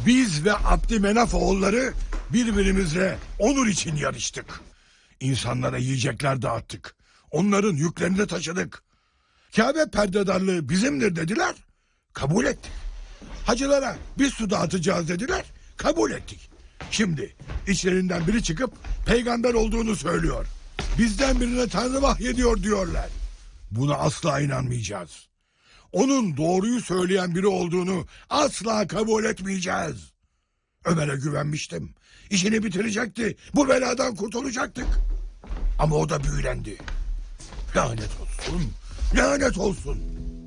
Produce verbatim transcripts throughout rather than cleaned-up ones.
Biz ve Abdümenaf oğulları birbirimizle onur için yarıştık. İnsanlara yiyecekler dağıttık. Onların yüklerini taşıdık. Kabe perdedarlığı bizimdir dediler. Kabul ettik. Hacılara bir su dağıtacağız dediler. Kabul ettik. Şimdi içlerinden biri çıkıp peygamber olduğunu söylüyor. Bizden birine Tanrı vahyediyor diyorlar. Buna asla inanmayacağız. Onun doğruyu söyleyen biri olduğunu asla kabul etmeyeceğiz. Ömer'e güvenmiştim. İşini bitirecekti. Bu beladan kurtulacaktık. Ama o da büyülendi. Lanet olsun. Lanet olsun.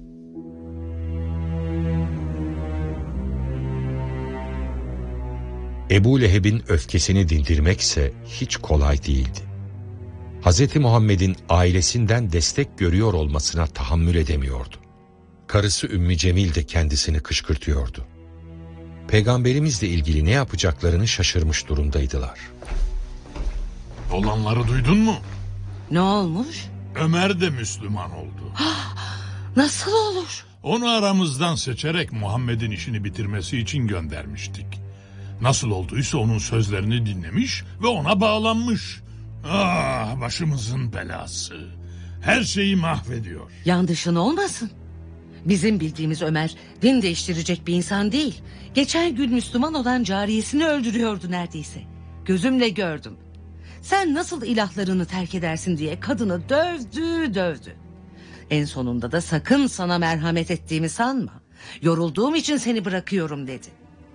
Ebu Leheb'in öfkesini dindirmekse hiç kolay değildi. Hazreti Muhammed'in ailesinden destek görüyor olmasına tahammül edemiyordu. Karısı Ümmü Cemil de kendisini kışkırtıyordu. Peygamberimizle ilgili ne yapacaklarını şaşırmış durumdaydılar. Olanları duydun mu? Ne olmuş? Ömer de Müslüman oldu. Nasıl olur? Onu aramızdan seçerek Muhammed'in işini bitirmesi için göndermiştik. Nasıl olduysa onun sözlerini dinlemiş ve ona bağlanmış. Ah, başımızın belası. Her şeyi mahvediyor. Yanlışın olmasın. Bizim bildiğimiz Ömer din değiştirecek bir insan değil. Geçen gün Müslüman olan cariyesini öldürüyordu neredeyse. Gözümle gördüm. Sen nasıl ilahlarını terk edersin diye kadını dövdü dövdü. En sonunda da sakın sana merhamet ettiğimi sanma. Yorulduğum için seni bırakıyorum dedi.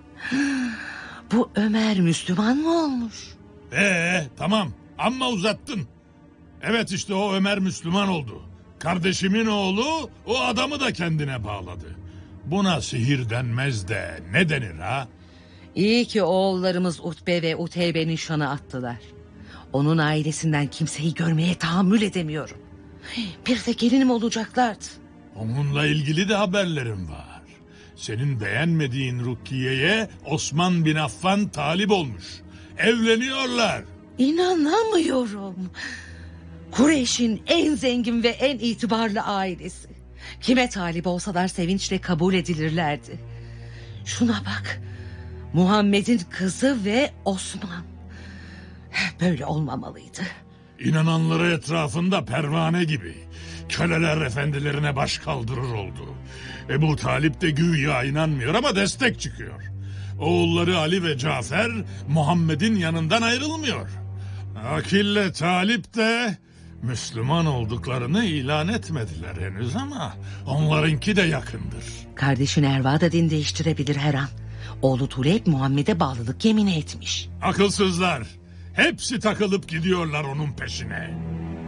Bu Ömer Müslüman mı olmuş? Ee, tamam amma uzattın. Evet işte o Ömer Müslüman oldu. Kardeşimin oğlu o adamı da kendine bağladı. Buna sihir denmez de ne denir ha? İyi ki oğullarımız Utbe ve Uteybe nişanı attılar. Onun ailesinden kimseyi görmeye tahammül edemiyorum. Bir de gelinim olacaklardı. Onunla ilgili de haberlerim var. Senin beğenmediğin Rukiye'ye Osman bin Affan talip olmuş. Evleniyorlar. İnanamıyorum. Kureyş'in en zengin ve en itibarlı ailesi. Kime talip olsalar sevinçle kabul edilirlerdi. Şuna bak. Muhammed'in kızı ve Osman. Böyle olmamalıydı. İnananları etrafında pervane gibi. Köleler efendilerine baş kaldırır oldu. Ebu Talip de güya inanmıyor ama destek çıkıyor. Oğulları Ali ve Cafer Muhammed'in yanından ayrılmıyor. Akil'le Talip de Müslüman olduklarını ilan etmediler henüz ama onlarınki de yakındır. Kardeşin Erva da din değiştirebilir her an. Oğlu Tuleyb Muhammed'e bağlılık yemini etmiş. Akılsızlar. Hepsi takılıp gidiyorlar onun peşine.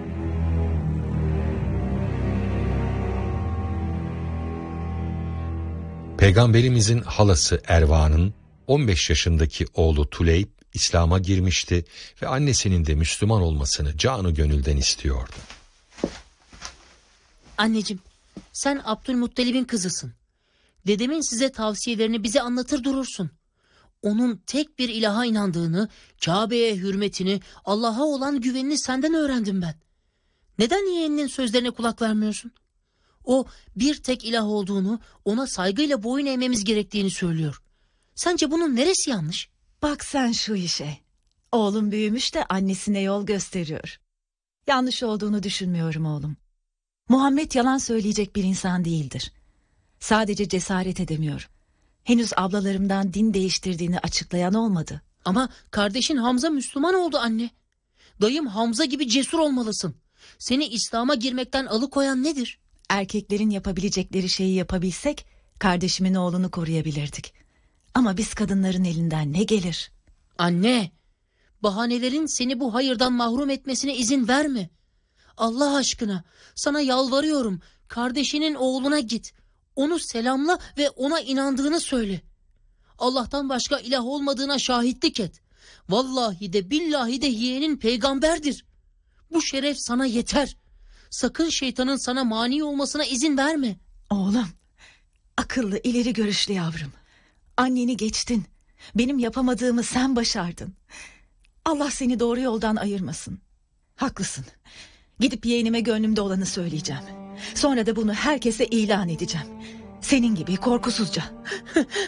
Peygamberimizin halası Erva'nın on beş yaşındaki oğlu Tuleyb İslam'a girmişti ve annesinin de Müslüman olmasını canı gönülden istiyordu. Anneciğim, sen Abdülmuttalib'in kızısın. Dedemin size tavsiyelerini bize anlatır durursun. Onun tek bir ilaha inandığını, Kabe'ye hürmetini, Allah'a olan güvenini senden öğrendim ben. Neden yeğeninin sözlerine kulak vermiyorsun? O bir tek ilah olduğunu, ona saygıyla boyun eğmemiz gerektiğini söylüyor. Sence bunun neresi yanlış? Bak sen şu işe. Oğlum büyümüş de annesine yol gösteriyor. Yanlış olduğunu düşünmüyorum oğlum. Muhammed yalan söyleyecek bir insan değildir. Sadece cesaret edemiyorum. Henüz ablalarımdan din değiştirdiğini açıklayan olmadı. Ama kardeşin Hamza Müslüman oldu anne. Dayım Hamza gibi cesur olmalısın. Seni İslam'a girmekten alıkoyan nedir? Erkeklerin yapabilecekleri şeyi yapabilsek kardeşimin oğlunu koruyabilirdik. Ama biz kadınların elinden ne gelir? Anne, bahanelerin seni bu hayırdan mahrum etmesine izin verme. Allah aşkına sana yalvarıyorum, kardeşinin oğluna git. Onu selamla ve ona inandığını söyle. Allah'tan başka ilah olmadığına şahitlik et. Vallahi de billahi de yeğenin peygamberdir. Bu şeref sana yeter. Sakın şeytanın sana mani olmasına izin verme. Oğlum, akıllı, ileri görüşlü yavrum. Anneni geçtin. Benim yapamadığımı sen başardın. Allah seni doğru yoldan ayırmasın. Haklısın. Gidip yeğenime gönlümde olanı söyleyeceğim. Sonra da bunu herkese ilan edeceğim. Senin gibi korkusuzca.